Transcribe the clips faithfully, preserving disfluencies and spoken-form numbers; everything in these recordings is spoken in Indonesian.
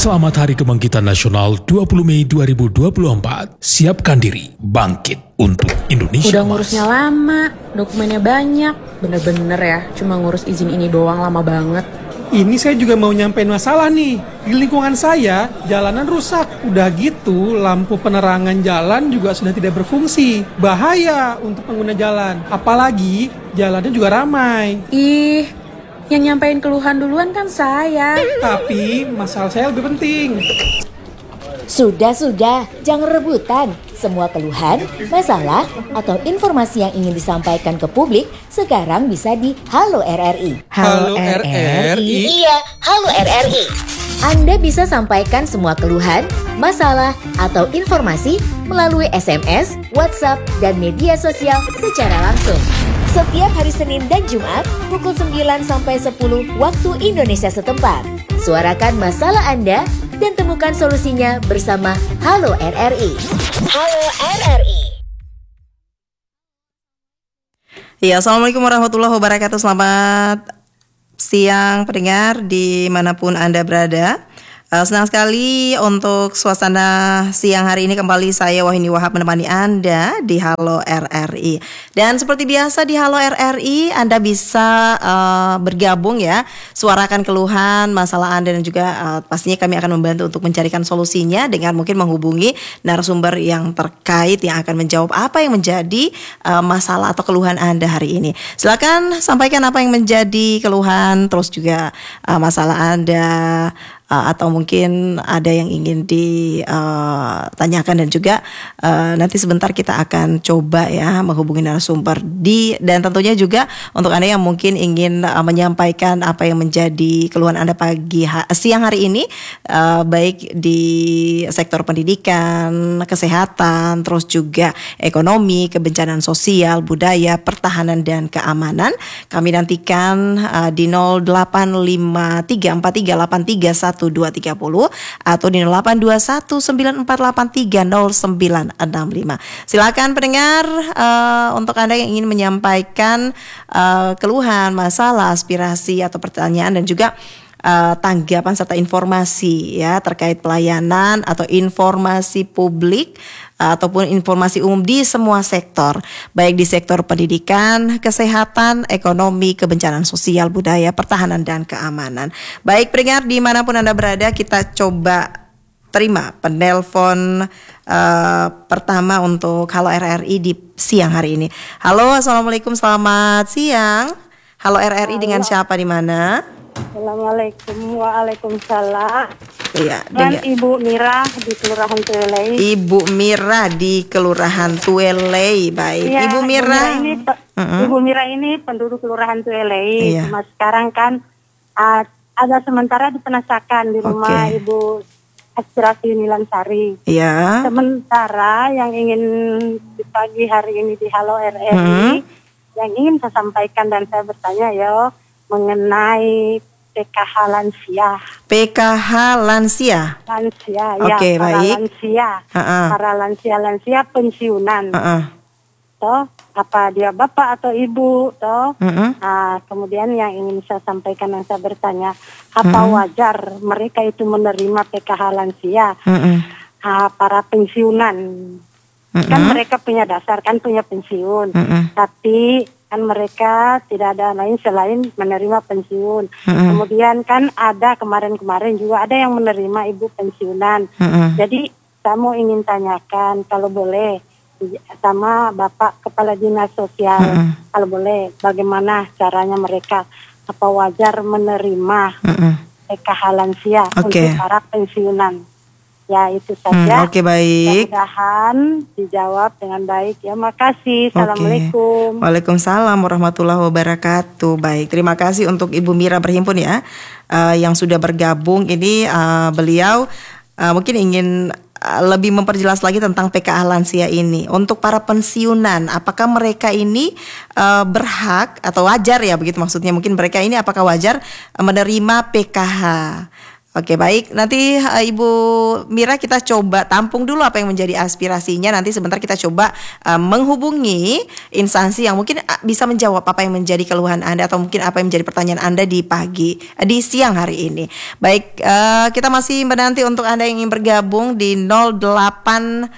Selamat Hari Kebangkitan Nasional dua puluh Mei dua ribu dua puluh empat. Siapkan diri, bangkit untuk Indonesia. Udah ngurusnya lama, dokumennya banyak. Bener-bener ya, cuma ngurus izin ini doang lama banget. Ini saya juga mau nyampein masalah nih. Di lingkungan saya, jalanan rusak. Udah gitu, lampu penerangan jalan juga sudah tidak berfungsi. Bahaya untuk pengguna jalan. Apalagi, jalannya juga ramai. Ih, yang nyampein keluhan duluan kan saya. Tapi, masalah saya lebih penting. Sudah-sudah, jangan rebutan. Semua keluhan, masalah, atau informasi yang ingin disampaikan ke publik sekarang bisa di Halo R R I. Halo R R I? Iya, Halo R R I. Anda bisa sampaikan semua keluhan, masalah, atau informasi melalui S M S, WhatsApp, dan media sosial secara langsung. Setiap hari Senin dan Jumat pukul sembilan sampai sepuluh waktu Indonesia setempat. Suarakan masalah Anda dan temukan solusinya bersama Halo R R I. Halo R R I. Ya, Assalamualaikum warahmatullahi wabarakatuh. Selamat siang pendengar dimanapun Anda berada. Uh, senang sekali untuk suasana siang hari ini kembali saya Wahini Wahab menemani Anda di Halo R R I. Dan seperti biasa di Halo R R I Anda bisa uh, bergabung ya, suarakan keluhan, masalah Anda dan juga uh, pastinya kami akan membantu untuk mencarikan solusinya dengan mungkin menghubungi narasumber yang terkait yang akan menjawab apa yang menjadi uh, masalah atau keluhan Anda hari ini. Silakan sampaikan apa yang menjadi keluhan, terus juga uh, masalah Anda. Uh, atau mungkin ada yang ingin ditanyakan uh, dan juga uh, nanti sebentar kita akan coba ya menghubungi narasumber di dan tentunya juga untuk Anda yang mungkin ingin uh, menyampaikan apa yang menjadi keluhan Anda pagi ha- siang hari ini uh, baik di sektor pendidikan, kesehatan, terus juga ekonomi, kebencanaan sosial, budaya, pertahanan dan keamanan. Kami nantikan uh, di nol delapan lima tiga empat tiga delapan tiga satu dua tiga nol atau di nol delapan dua satu sembilan empat delapan tiga nol sembilan enam lima. Silakan pendengar uh, untuk Anda yang ingin menyampaikan uh, keluhan, masalah, aspirasi atau pertanyaan dan juga Uh, tanggapan serta informasi ya terkait pelayanan atau informasi publik uh, ataupun informasi umum di semua sektor, baik di sektor pendidikan, kesehatan, ekonomi, kebencanaan sosial, budaya, pertahanan dan keamanan. Baik pendengar dimanapun Anda berada, kita coba terima penelpon uh, pertama untuk Halo R R I di siang hari ini. Halo, assalamualaikum, selamat siang. Halo R R I, dengan siapa di mana? Assalamualaikum, waalaikumsalam. Iya, dan Ibu Mira di Kelurahan Tuelei. Ibu Mira di Kelurahan Tuelei, baik. Ya, Ibu Mira. Ibu Mira ini, uh-huh. Ibu Mira ini penduduk Kelurahan Tuelei. Iya. Cuma sekarang kan uh, ada sementara di Penasakan di rumah okay. Ibu Aspirasi Nilansari. Iya. Sementara yang ingin di pagi hari ini di Halo R R I, uh-huh. yang ingin saya sampaikan dan saya bertanya ya mengenai P K H lansia. P K H lansia. Lansia, okay, ya. Para baik. lansia, uh-uh. para lansia lansia pensiunan. Uh-uh. Toh, apa dia bapak atau ibu, toh? Uh-uh. Nah, kemudian yang ingin saya sampaikan yang saya bertanya, apa uh-uh. wajar mereka itu menerima P K H lansia? Uh-uh. Nah, para pensiunan, uh-uh. kan mereka punya dasar, kan punya pensiun, uh-uh. tapi kan mereka tidak ada lain selain menerima pensiun. Mm-hmm. Kemudian kan ada kemarin-kemarin juga ada yang menerima ibu pensiunan. Mm-hmm. Jadi saya mau ingin tanyakan kalau boleh sama Bapak Kepala Dinas Sosial, mm-hmm. kalau boleh bagaimana caranya mereka apa wajar menerima mm-hmm. P K H lansia okay. untuk para pensiunan. Ya itu saja. Hmm, Oke okay, baik. Mudah-mudahan dijawab dengan baik ya. Makasih. Assalamualaikum. Okay. Waalaikumsalam warahmatullahi wabarakatuh. Baik, terima kasih untuk Ibu Mira berhimpun ya, uh, yang sudah bergabung. Ini uh, beliau uh, mungkin ingin uh, lebih memperjelas lagi tentang P K H lansia ini. Untuk para pensiunan, apakah mereka ini uh, berhak atau wajar ya begitu maksudnya? Mungkin mereka ini apakah wajar uh, menerima P K H? Oke, baik. Nanti uh, Ibu Mira kita coba tampung dulu apa yang menjadi aspirasinya. Nanti sebentar kita coba uh, menghubungi instansi yang mungkin uh, bisa menjawab apa yang menjadi keluhan Anda atau mungkin apa yang menjadi pertanyaan Anda di pagi uh, di siang hari ini. Baik, uh, kita masih menanti untuk Anda yang ingin bergabung di nol delapan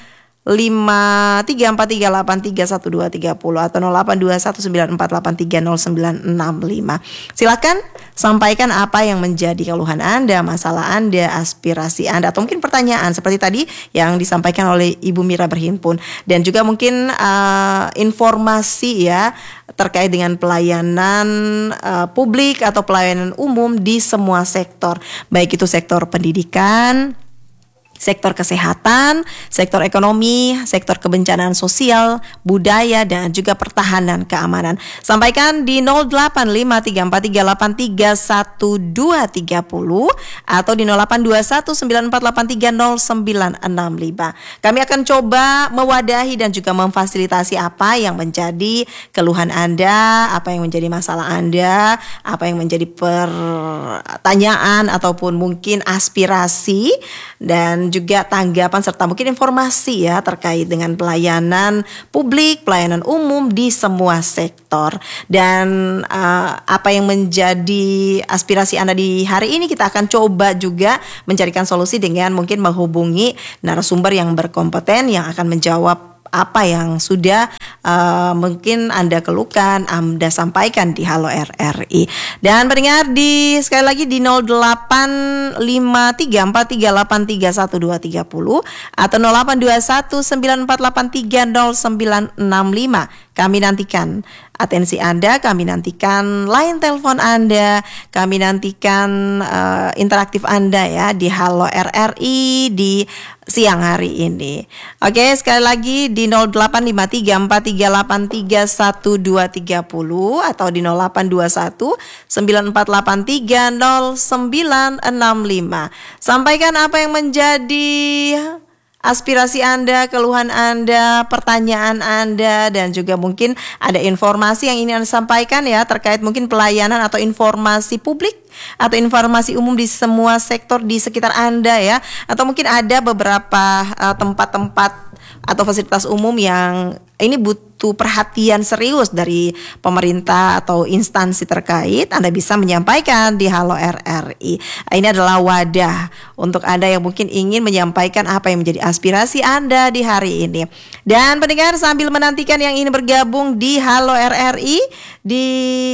lima tiga empat tiga delapan tiga satu dua tiga nol atau nol delapan dua satu sembilan empat delapan tiga nol sembilan enam lima. Silakan sampaikan apa yang menjadi keluhan Anda, masalah Anda, aspirasi Anda atau mungkin pertanyaan seperti tadi yang disampaikan oleh Ibu Mira Berhimpun, dan juga mungkin uh, informasi ya terkait dengan pelayanan uh, publik atau pelayanan umum di semua sektor, baik itu sektor pendidikan, sektor kesehatan, sektor ekonomi, sektor kebencanaan sosial, budaya, dan juga pertahanan keamanan. Sampaikan di nol delapan lima tiga empat tiga delapan tiga satu dua tiga nol atau di nol delapan dua satu sembilan empat delapan tiga nol sembilan enam lima. Kami akan coba mewadahi dan juga memfasilitasi apa yang menjadi keluhan Anda, apa yang menjadi masalah Anda, apa yang menjadi pertanyaan ataupun mungkin aspirasi dan juga tanggapan serta mungkin informasi ya terkait dengan pelayanan publik, pelayanan umum di semua sektor. Dan uh, apa yang menjadi aspirasi Anda di hari ini kita akan coba juga mencarikan solusi dengan mungkin menghubungi narasumber yang berkompeten yang akan menjawab apa yang sudah uh, mungkin Anda keluhkan, Anda sampaikan di Halo R R I. Dan pendengar di sekali lagi di nol delapan lima tiga empat tiga delapan tiga satu dua tiga nol atau nol delapan dua satu sembilan empat delapan tiga nol sembilan enam lima. Kami nantikan atensi Anda, kami nantikan line telepon Anda, kami nantikan uh, interaktif Anda ya di Halo R R I di siang hari ini. Oke, sekali lagi di nol delapan lima tiga empat tiga delapan tiga satu dua tiga nol atau di nol delapan dua satu sembilan empat delapan tiga nol sembilan enam lima. Sampaikan apa yang menjadi aspirasi Anda, keluhan Anda, pertanyaan Anda, dan juga mungkin ada informasi yang ingin Anda sampaikan ya terkait mungkin pelayanan atau informasi publik atau informasi umum di semua sektor di sekitar Anda ya, atau mungkin ada beberapa uh, tempat-tempat atau fasilitas umum yang ini butuh perhatian serius dari pemerintah atau instansi terkait. Anda bisa menyampaikan di Halo R R I. Ini adalah wadah untuk Anda yang mungkin ingin menyampaikan apa yang menjadi aspirasi Anda di hari ini. Dan pendengar sambil menantikan yang ingin bergabung di Halo R R I di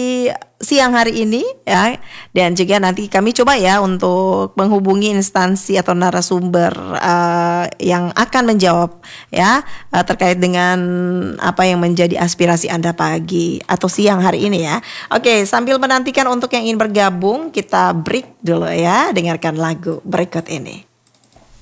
siang hari ini ya, dan juga nanti kami coba ya untuk menghubungi instansi atau narasumber uh, yang akan menjawab ya uh, terkait dengan apa yang menjadi aspirasi Anda pagi atau siang hari ini ya. Oke, sambil menantikan untuk yang ingin bergabung, kita break dulu ya, dengarkan lagu berikut ini.